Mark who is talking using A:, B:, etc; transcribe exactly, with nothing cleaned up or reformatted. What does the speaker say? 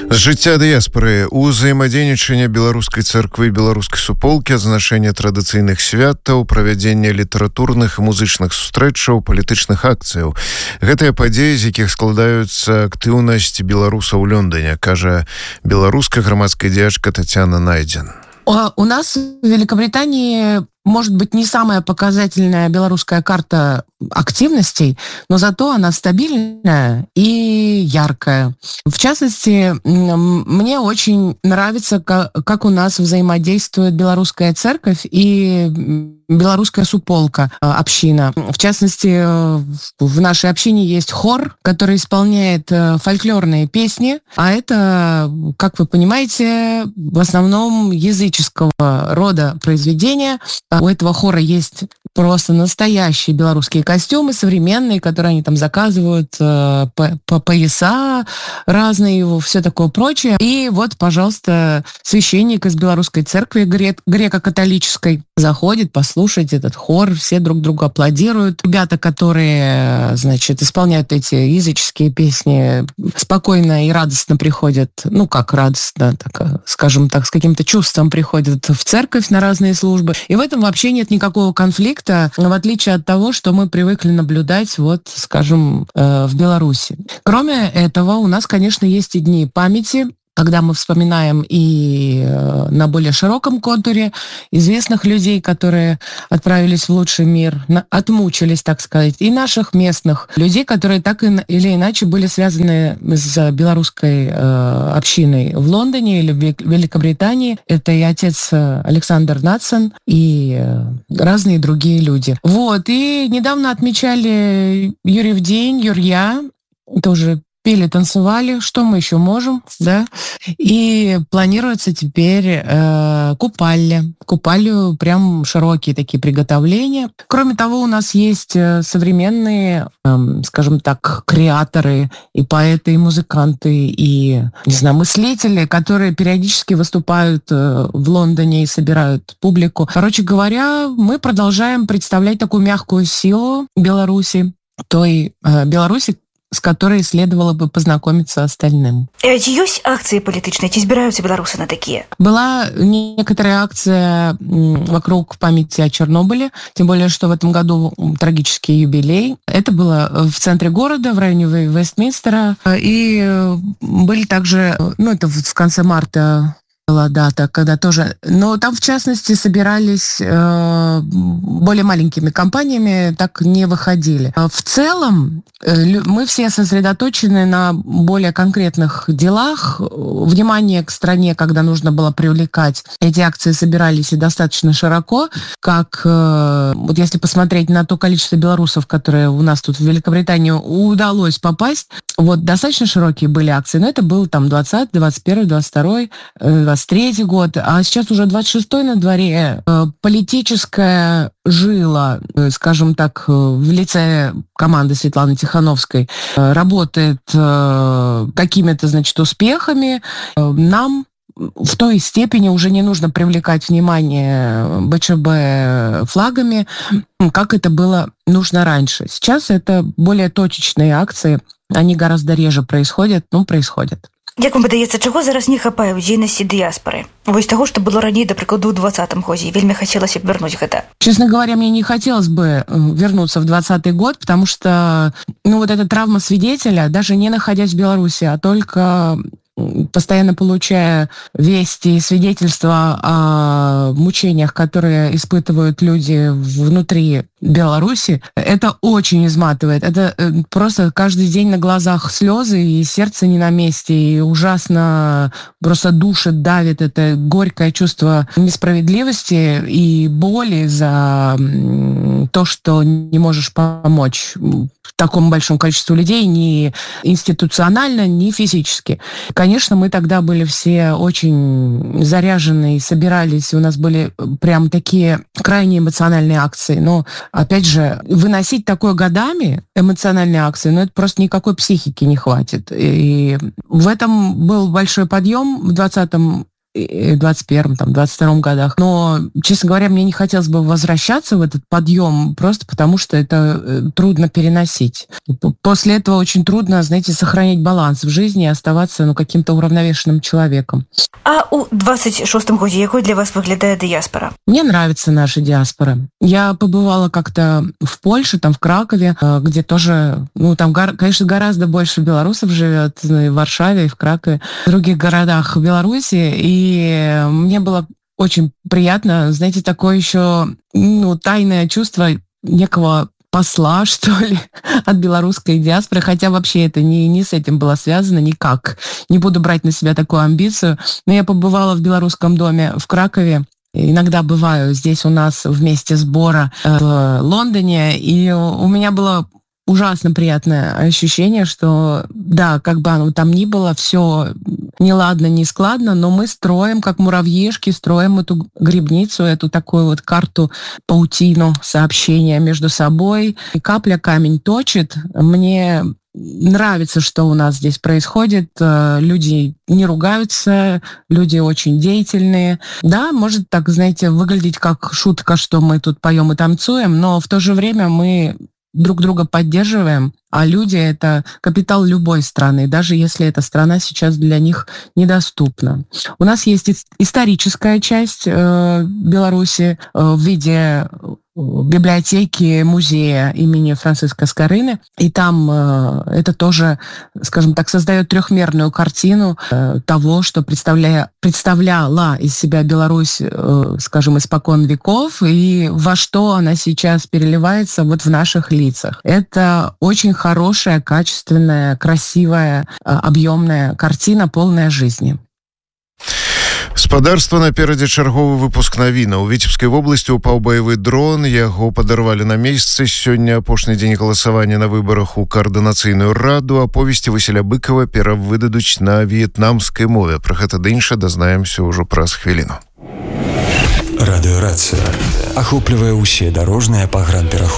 A: З жыцця дыяспары, узаемадзейнічанне беларускай царквы і беларускай суполкі, адзначэнне традыцыйных святаў, правядзенне літаратурных і музычных сустрэчаў, палітычных акцыяў. Гэтыя падзеі, з якіх складаюцца актыўнасць беларусаў у Лондоне, кажа беларуская грамадская дзеячка Татьяна Найдзен.
B: У нас в Великобритании может быть не самая показательная белорусская карта активностей, но зато она стабильная и яркая. В частности, мне очень нравится, как у нас взаимодействует белорусская церковь и белорусская суполка, община. В частности, в нашей общине есть хор, который исполняет фольклорные песни, а это, как вы понимаете, в основном языческого рода произведения. У этого хора есть просто настоящие белорусские костюмы, современные, которые они там заказывают, э, по, по пояса разные, все такое прочее. И вот, пожалуйста, священник из белорусской церкви грек, греко-католической заходит послушать этот хор, все друг другу аплодируют. Ребята, которые, значит, исполняют эти языческие песни, спокойно и радостно приходят, ну как радостно, так, скажем так, с каким-то чувством приходят в церковь на разные службы. И в этом вообще нет никакого конфликта, в отличие от того, что мы привыкли наблюдать, вот, скажем, в Беларуси. Кроме этого, у нас, конечно, есть и дни памяти, когда мы вспоминаем и на более широком контуре известных людей, которые отправились в лучший мир, отмучились, так сказать, и наших местных людей, которые так или иначе были связаны с белорусской общиной в Лондоне или в Великобритании. Это и отец Александр Надсон, и разные другие люди. Вот, и недавно отмечали Юрьев день, Юрья, тоже пели, танцевали, что мы еще можем, да? И планируется теперь э, купальня. Купалью прям широкие такие приготовления. Кроме того, у нас есть современные, э, скажем так, креаторы, и поэты, и музыканты, и, не знаю, мыслители, которые периодически выступают э, в Лондоне и собирают публику. Короче говоря, мы продолжаем представлять такую мягкую силу Беларуси, той э, Беларуси, с которой следовало бы познакомиться остальным.
C: Есть акции политичные? Ці збираются белорусы на такие?
B: Была некоторая акция вокруг памяти о Чернобыле, тем более, что в этом году трагический юбилей. Это было в центре города, в районе Вестминстера. И были также, ну, это в конце марта была дата, когда тоже... Но там, в частности, собирались э, более маленькими компаниями, так не выходили. В целом, э, мы все сосредоточены на более конкретных делах. Внимание к стране, когда нужно было привлекать, эти акции собирались и достаточно широко. Как, э, вот если посмотреть на то количество белорусов, которые у нас тут в Великобритании удалось попасть, вот достаточно широкие были акции, но это был там двадцатый, двадцать первый, двадцать второй, двадцать третий год, а сейчас уже двадцать шестой на дворе. Политическая жила, скажем так, в лице команды Светланы Тихановской работает какими-то, значит, успехами. Нам в той степени уже не нужно привлекать внимание БЧБ флагами, как это было нужно раньше. Сейчас это более точечные акции, они гораздо реже происходят, но происходят.
C: Як вам падаецца, чаго зараз не хапае ў дзейнасці дыяспары? Вось таго, што было раней, да прыкладу, ў двадцатым годзе, вельмі хацелася б вярнуць гэта.
B: Честно говоря, мне не хотелось бы вернуться в двадцатый год, потому что, ну, вот эта травма свидетеля, даже не находясь в Беларуси, а только постоянно получая вести и свидетельства о мучениях, которые испытывают люди внутри Беларуси, это очень изматывает. Это просто каждый день на глазах слезы, и сердце не на месте, и ужасно просто душит, давит это горькое чувство несправедливости и боли за то, что не можешь помочь такому большому количеству людей ни институционально, ни физически. Конечно, мы тогда были все очень заряжены и собирались, и у нас были прям такие крайне эмоциональные акции. Но, опять же, выносить такое годами, эмоциональные акции, ну, это просто никакой психики не хватит. И в этом был большой подъем в двадцатом двадцать первом, там, двадцать втором годах. Но, честно говоря, мне не хотелось бы возвращаться в этот подъем, просто потому что это трудно переносить. После этого очень трудно, знаете, сохранять баланс в жизни и оставаться, ну, каким-то уравновешенным человеком.
C: А у двадцать шостом годзе якой для вас выглядае дыяспора?
B: Мне нравится наша диаспора. Я побывала как-то в Польше, там в Кракове, где тоже, ну, там, конечно, гораздо больше белорусов живет, и в Варшаве, и в Кракове, в других городах Беларуси, и мне было очень приятно, знаете, такое еще, ну, тайное чувство некого посла, что ли, от белорусской диаспоры, хотя вообще это не, не с этим было связано никак. Не буду брать на себя такую амбицию, но я побывала в белорусском доме в Кракове. Иногда бываю здесь у нас в месте сбора в Лондоне, и у меня было ужасно приятное ощущение, что да, как бы оно там ни было, все неладно, не складно, но мы строим, как муравьишки, строим эту грибницу, эту такую вот карту, паутину сообщения между собой. И капля камень точит. Мне нравится, что у нас здесь происходит. Люди не ругаются, люди очень деятельные. Да, может так, знаете, выглядеть как шутка, что мы тут поем и танцуем, но в то же время мы друг друга поддерживаем, а люди — это капитал любой страны, даже если эта страна сейчас для них недоступна. У нас есть историческая часть э, Беларуси э, в виде библиотеки, музея имени Франциска Скорыны, и там э, это тоже, скажем так, создает трехмерную картину э, того, что представляя, представляла из себя Беларусь, э, скажем, испокон веков, и во что она сейчас переливается вот в наших лицах. Это очень хорошая, качественная, красивая, объемная картина, полная жизни.
A: Спадарства наперадзе чарговы выпуск навіна. У Віцебскай вобласці упаў баявы дрон, яго падарвалі на месцы. Сёння апошні дзень галасавання на выбарах у каардынацыйную раду. Аповесці Васіля Быкова перавыдадуць на в'етнамскай мове. Пра гэта ды іншае дазнаемся ўжо праз хвіліну.
D: Радыёрацыя ахоплівае ўсе дарожныя пагранпераходы.